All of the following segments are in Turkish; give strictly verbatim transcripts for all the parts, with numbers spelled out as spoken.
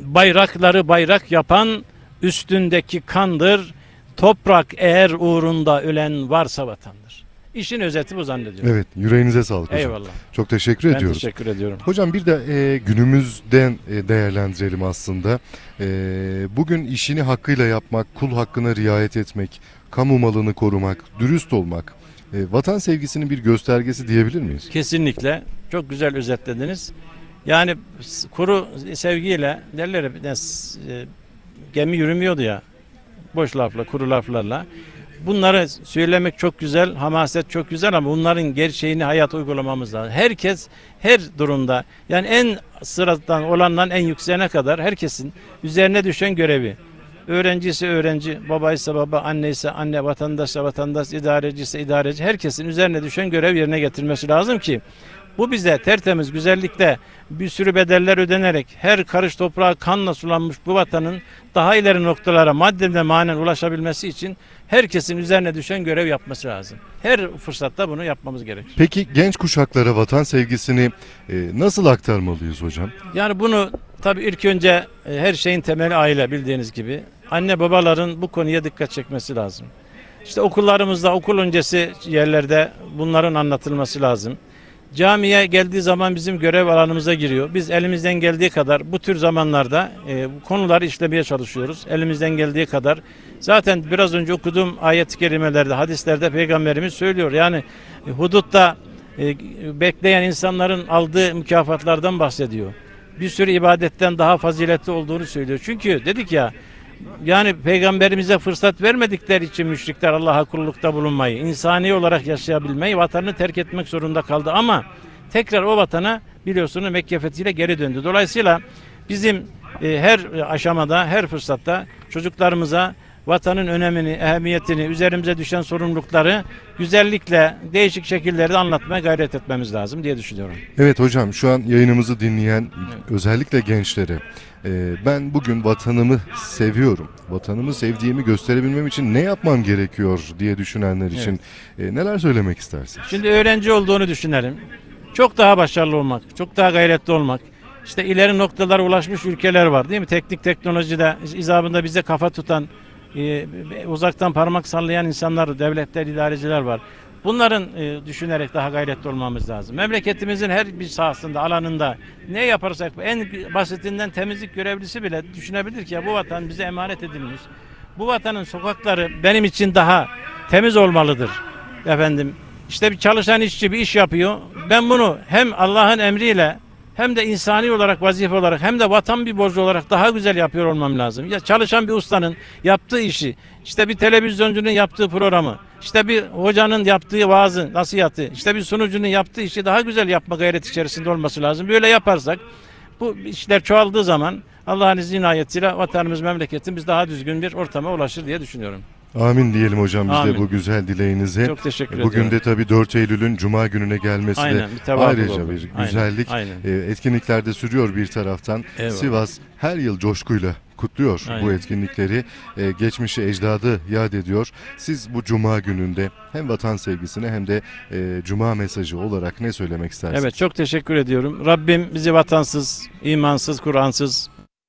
bayrakları bayrak yapan üstündeki kandır. Toprak eğer uğrunda ölen varsa vatandır. İşin özeti bu zannediyorum. Evet, yüreğinize sağlık hocam. Eyvallah. Çok teşekkür Ben ediyoruz. teşekkür ediyorum. Hocam bir de e, günümüzden e, değerlendirelim aslında. E, bugün işini hakkıyla yapmak, kul hakkına riayet etmek, kamu malını korumak, dürüst olmak, e, vatan sevgisinin bir göstergesi diyebilir miyiz? Kesinlikle. Çok güzel özetlediniz. Yani kuru sevgiyle derler ya, e, gemi yürümüyordu ya. Boş lafla, kuru laflarla. Bunları söylemek çok güzel, hamaset çok güzel ama bunların gerçeğini hayata uygulamamız lazım. Herkes her durumda, yani en sıradan olandan en yükseğine kadar herkesin üzerine düşen görevi. Öğrenci ise öğrenci, baba ise baba, anne ise anne, vatandaş ise vatandaş, idareci ise idareci. Herkesin üzerine düşen görev yerine getirmesi lazım ki bu bize tertemiz, güzellikle bir sürü bedeller ödenerek her karış toprağa kanla sulanmış bu vatanın daha ileri noktalara madden ve manen ulaşabilmesi için herkesin üzerine düşen görev yapması lazım. Her fırsatta bunu yapmamız gerekir. Peki genç kuşaklara vatan sevgisini e, nasıl aktarmalıyız hocam? Yani bunu tabii ilk önce e, her şeyin temeli aile, bildiğiniz gibi. Anne babaların bu konuya dikkat çekmesi lazım. İşte okullarımızda, okul öncesi yerlerde bunların anlatılması lazım. Camiye geldiği zaman bizim görev alanımıza giriyor. Biz elimizden geldiği kadar bu tür zamanlarda e, bu konuları işlemeye çalışıyoruz. Elimizden geldiği kadar. Zaten biraz önce okuduğum ayet-i kerimelerde, hadislerde Peygamberimiz söylüyor. Yani e, hudutta e, bekleyen insanların aldığı mükafatlardan bahsediyor. Bir sürü ibadetten daha faziletli olduğunu söylüyor. Çünkü dedik ya, yani Peygamberimize fırsat vermedikleri için müşrikler Allah'a kullukta bulunmayı, insani olarak yaşayabilmeyi, vatanını terk etmek zorunda kaldı. Ama tekrar o vatana biliyorsunuz Mekke fethiyle geri döndü. Dolayısıyla bizim e, her aşamada, her fırsatta çocuklarımıza vatanın önemini, ehemmiyetini, üzerimize düşen sorumlulukları güzellikle, değişik şekillerde anlatmaya gayret etmemiz lazım diye düşünüyorum. Evet hocam, şu an yayınımızı dinleyen özellikle gençlere e, ben bugün vatanımı seviyorum, vatanımı sevdiğimi gösterebilmem için ne yapmam gerekiyor diye düşünenler için evet. e, neler söylemek istersiniz? Şimdi öğrenci olduğunu düşünelim. Çok daha başarılı olmak, çok daha gayretli olmak. İşte ileri noktalara ulaşmış ülkeler var değil mi? Teknik teknolojide icabında bize kafa tutan, Ee, uzaktan parmak sallayan insanlar, devletler, idareciler var. Bunların e, düşünerek daha gayretli olmamız lazım. Memleketimizin her bir sahasında, alanında ne yaparsak, en basitinden temizlik görevlisi bile düşünebilir ki ya bu vatan bize emanet edilmiş. Bu vatanın sokakları benim için daha temiz olmalıdır. Efendim, işte bir çalışan işçi bir iş yapıyor. Ben bunu hem Allah'ın emriyle hem de insani olarak, vazife olarak, hem de vatan bir borcu olarak daha güzel yapıyor olmam lazım. Ya çalışan bir ustanın yaptığı işi, işte bir televizyoncunun yaptığı programı, işte bir hocanın yaptığı vaazı, nasihatı, işte bir sunucunun yaptığı işi daha güzel yapma gayreti içerisinde olması lazım. Böyle yaparsak bu işler çoğaldığı zaman Allah'ın izniyle, ayetiyle vatanımız, memleketimiz daha düzgün bir ortama ulaşır diye düşünüyorum. Amin diyelim hocam biz Amin. de bu güzel dileğinize. Çok teşekkür Bugün ediyorum. de tabii dört Eylül'ün Cuma gününe gelmesi Aynen, de bir ayrıca oldu. bir Aynen, güzellik. aynen. E, etkinlikler de sürüyor bir taraftan. Eyvallah. Sivas her yıl coşkuyla kutluyor Aynen. bu etkinlikleri. E, geçmişi, ecdadı yad ediyor. Siz bu Cuma gününde hem vatan sevgisine hem de e, Cuma mesajı olarak ne söylemek istersiniz? Evet, çok teşekkür ediyorum. Rabbim bizi vatansız, imansız, Kur'ansız,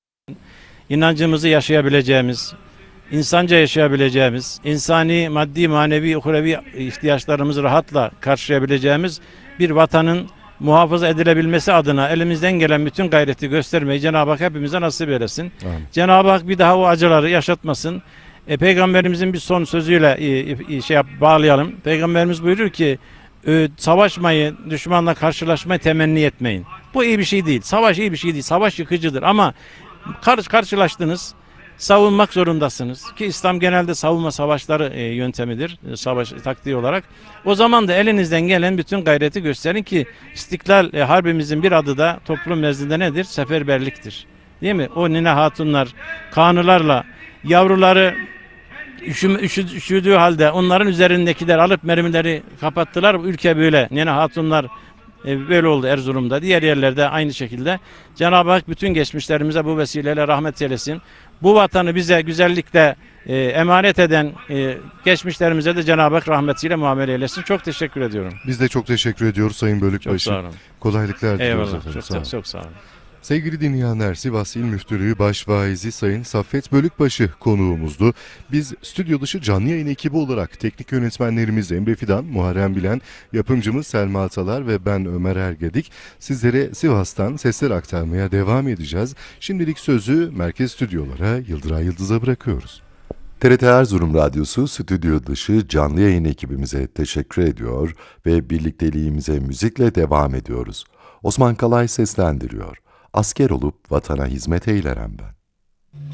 inancımızı yaşayabileceğimiz, insanca yaşayabileceğimiz, insani, maddi, manevi, uhrevi ihtiyaçlarımızı rahatla karşılayabileceğimiz bir vatanın muhafaza edilebilmesi adına elimizden gelen bütün gayreti göstermeyi Cenab-ı Hak hepimize nasip eylesin. Amin. Cenab-ı Hak bir daha o acıları yaşatmasın. E, Peygamberimizin bir son sözüyle e, e, şey yap, bağlayalım. Peygamberimiz buyuruyor ki e, savaşmayı, düşmanla karşılaşmayı temenni etmeyin. Bu iyi bir şey değil. Savaş iyi bir şey değil. Savaş yıkıcıdır ama karşı karşılaştınız, savunmak zorundasınız ki İslam genelde savunma savaşları e, yöntemidir, e, savaş taktiği olarak. O zaman da elinizden gelen bütün gayreti gösterin ki İstiklal e, Harbimizin bir adı da toplum nezdinde nedir? Seferberliktir. Değil mi? O nine hatunlar kanılarla yavruları üşüm, üşü, üşüdüğü halde onların üzerindekiler alıp mermileri kapattılar. Ülke böyle. Nine hatunlar böyle oldu Erzurum'da. Diğer yerlerde aynı şekilde. Cenab-ı Hak bütün geçmişlerimize bu vesileyle rahmet eylesin. Bu vatanı bize güzellikle e, emanet eden e, geçmişlerimize de Cenab-ı Hak rahmetiyle muamele eylesin. Çok teşekkür ediyorum. Biz de çok teşekkür ediyoruz Sayın Bölükbaşı. Çok sağ olun. Kolaylıklar diliyoruz Eyvallah. efendim. Çok Sağ olun. çok sağ olun. Sevgili dinleyenler, Sivas İl Müftülüğü Başvaizi Sayın Saffet Bölükbaşı konuğumuzdu. Biz stüdyo dışı canlı yayın ekibi olarak teknik yönetmenlerimiz Emre Fidan, Muharrem Bilen, yapımcımız Selma Atalar ve ben Ömer Ergedik sizlere Sivas'tan sesler aktarmaya devam edeceğiz. Şimdilik sözü merkez stüdyolara, Yıldıray Yıldız'a bırakıyoruz. T R T Erzurum Radyosu stüdyo dışı canlı yayın ekibimize teşekkür ediyor ve birlikteliğimize müzikle devam ediyoruz. Osman Kalay seslendiriyor. Asker olup vatana hizmet eyleren ben.